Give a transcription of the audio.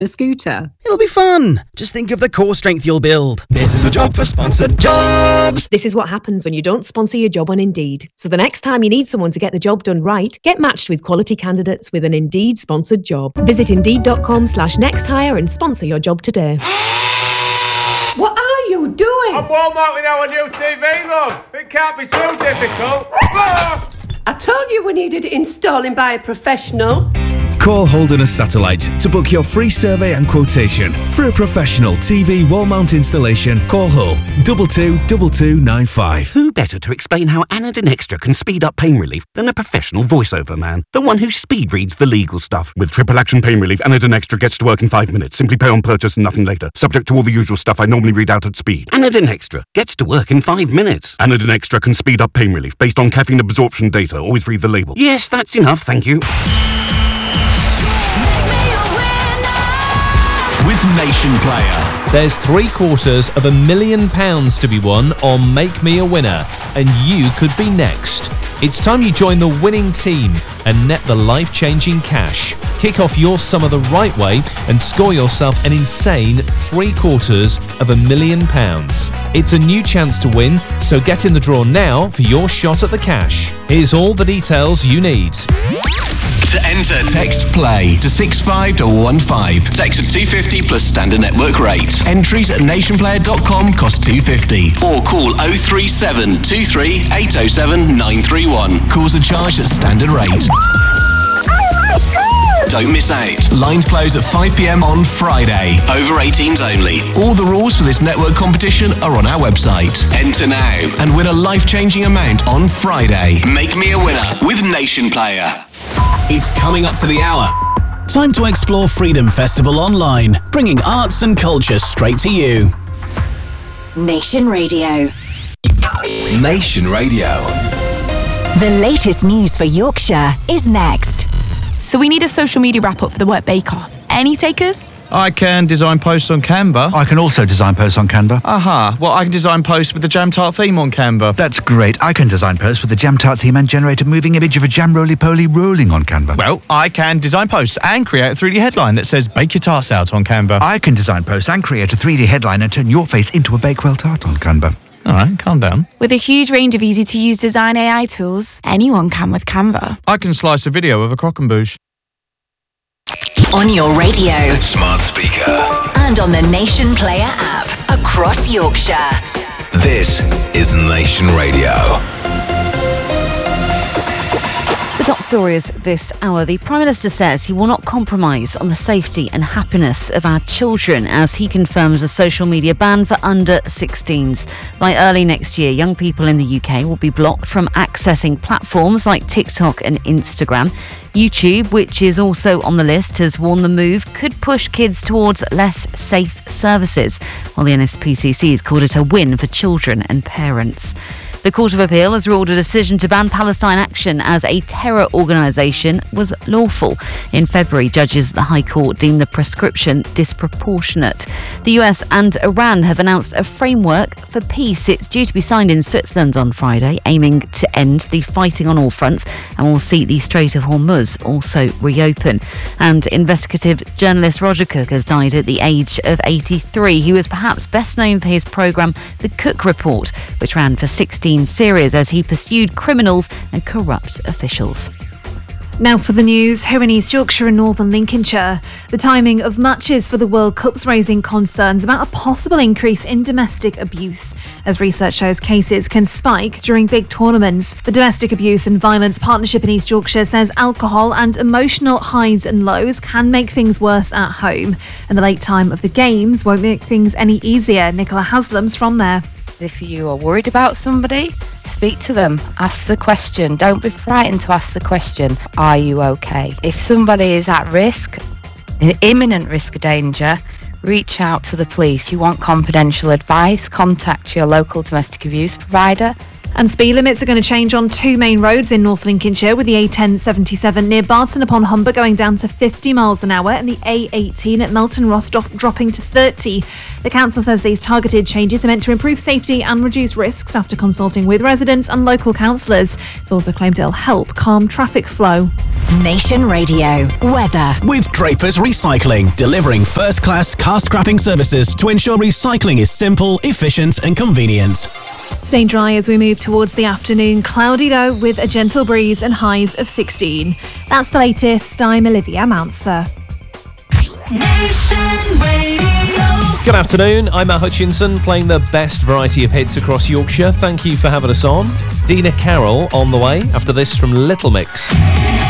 a scooter. It'll be fun. Just think of the core strength you'll build. This is a job for Sponsored Jobs. This is what happens when you don't sponsor your job on Indeed. So the next time you need someone to get the job done right, get matched with quality candidates with an Indeed sponsored job. Visit Indeed.com/nexthire and sponsor your job today. What are you doing? I'm wall mounting our new TV, love. It can't be too difficult. I told you we needed installing by a professional. Call Holderness Satellite to book your free survey and quotation. For a professional TV wall mount installation, call Hull 222295. Who better to explain how Anadin Extra can speed up pain relief than a professional voiceover man? The one who speed reads the legal stuff. With triple action pain relief, Anadin Extra gets to work in 5 minutes. Simply pay on purchase and nothing later. Subject to all the usual stuff I normally read out at speed. Anadin Extra gets to work in 5 minutes. Anadin Extra can speed up pain relief based on caffeine absorption data. Always read the label. Yes, that's enough, thank you. With Nation Player, there's £750,000 to be won on Make Me a Winner, and you could be next. It's time you join the winning team and net the life-changing cash. Kick off your summer the right way and score yourself an insane £750,000. It's a new chance to win, so get in the draw now for your shot at the cash. Here's all the details you need. To enter, text PLAY to 65115. Text of £250 plus standard network rate. Entries at nationplayer.com cost £250. Or call 037 23 807 931. Calls are charged at standard rate. Don't miss out. Lines close at 5 p.m. on Friday. Over 18s only. All the rules for this network competition are on our website. Enter now and win a life-changing amount on Friday. Make me a winner with Nation Player. It's coming up to the hour. Time to explore Freedom Festival online, bringing arts and culture straight to you. Nation Radio. Nation Radio. The latest news for Yorkshire is next. So we need a social media wrap-up for the Work Bake Off. Any takers? I can design posts on Canva. I can also design posts on Canva. Aha, well, I can design posts with the Jam Tart theme on Canva. That's great. I can design posts with the Jam Tart theme and generate a moving image of a jam roly-poly rolling on Canva. Well, I can design posts and create a 3D headline that says bake your tarts out on Canva. I can design posts and create a 3D headline and turn your face into a Bakewell tart on Canva. All right, calm down. With a huge range of easy-to-use design AI tools, anyone can with Canva. I can slice a video of a croquembouche. On your radio, Smart speaker, and on the Nation Player app across Yorkshire. this is Nation Radio. The top story is this hour. The Prime Minister says he will not compromise on the safety and happiness of our children as he confirms a social media ban for under 16s. By early next year, young people in the UK will be blocked from accessing platforms like TikTok and Instagram. YouTube, which is also on the list, has warned the move could push kids towards less safe services, while the NSPCC has called it a win for children and parents. The Court of Appeal has ruled a decision to ban Palestine Action as a terror organisation was lawful. In February, judges at the High Court deemed the prescription disproportionate. The US and Iran have announced a framework for peace. It's due to be signed in Switzerland on Friday, aiming to end the fighting on all fronts, and will see the Strait of Hormuz also reopen. And investigative journalist Roger Cook has died at the age of 83. He was perhaps best known for his programme The Cook Report, which ran for 16 series as he pursued criminals and corrupt officials. Now for the news, here in East Yorkshire and Northern Lincolnshire. The timing of matches for the World Cup's raising concerns about a possible increase in domestic abuse, as research shows cases can spike during big tournaments. The Domestic Abuse and Violence Partnership in East Yorkshire says alcohol and emotional highs and lows can make things worse at home, and the late time of the games won't make things any easier. Nicola Haslam's from there. If you are worried about somebody, speak to them, ask the question. Don't be frightened to ask the question, are you okay? If somebody is at risk, in imminent risk of danger, reach out to the police. You want confidential advice, contact your local domestic abuse provider And speed limits are going to change on 2 main roads in North Lincolnshire, with the A1077 near Barton upon Humber going down to 50 miles an hour and the A18 at Melton Ross dropping to 30. The council says these targeted changes are meant to improve safety and reduce risks after consulting with residents and local councillors. It's also claimed it'll help calm traffic flow. Nation Radio weather. With Draper's Recycling, delivering first-class car scrapping services to ensure recycling is simple, efficient and convenient. Staying dry as we move towards the afternoon. Cloudy though, with a gentle breeze and highs of 16. That's the latest. I'm Olivia Mounser. Good afternoon, I'm Matt Hutchinson, playing the best variety of hits across Yorkshire. Thank you for having us on. Dina Carroll on the way after this from Little Mix.